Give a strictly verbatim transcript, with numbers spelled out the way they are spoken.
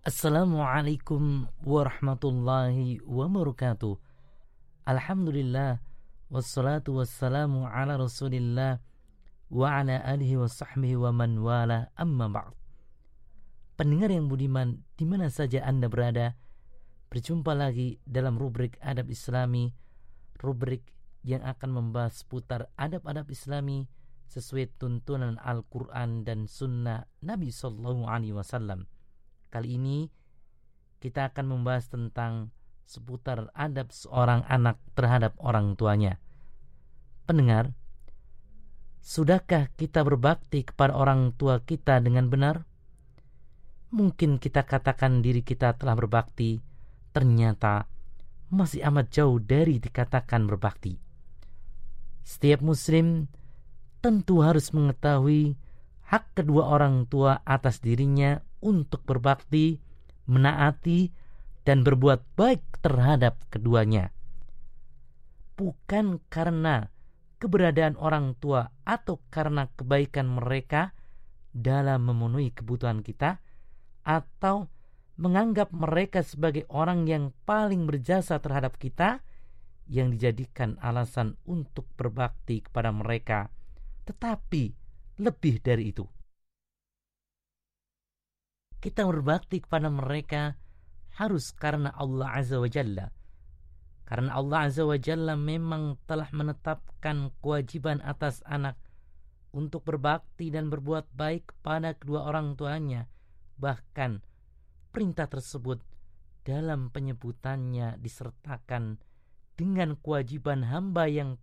Assalamualaikum warahmatullahi wabarakatuh. Alhamdulillah, wassalatu wassalamu ala rasulillah wa ala alihi wa sahbihi wa man wala, amma ba'd. Pendengar yang budiman, di mana saja Anda berada, berjumpa lagi dalam rubrik Adab Islami, rubrik yang akan membahas seputar adab-adab Islami sesuai tuntunan Al-Quran dan Sunnah Nabi Sallallahu Alaihi Wasallam. Kali ini kita akan membahas tentang seputar adab seorang anak terhadap orang tuanya. Pendengar, sudahkah kita berbakti kepada orang tua kita dengan benar? Mungkin kita katakan diri kita telah berbakti, ternyata masih amat jauh dari dikatakan berbakti. Setiap muslim tentu harus mengetahui hak kedua orang tua atas dirinya untuk berbakti, menaati, dan berbuat baik terhadap keduanya. Bukan karena keberadaan orang tua atau karena kebaikan mereka dalam memenuhi kebutuhan kita, atau menganggap mereka sebagai orang yang paling berjasa terhadap kita yang dijadikan alasan untuk berbakti kepada mereka, tetapi lebih dari itu. Kita berbakti kepada mereka harus karena Allah Azza wa Jalla. Karena Allah Azza wa Jalla memang telah menetapkan kewajiban atas anak untuk berbakti dan berbuat baik kepada kedua orang tuanya. Bahkan perintah tersebut dalam penyebutannya disertakan dengan kewajiban hamba yang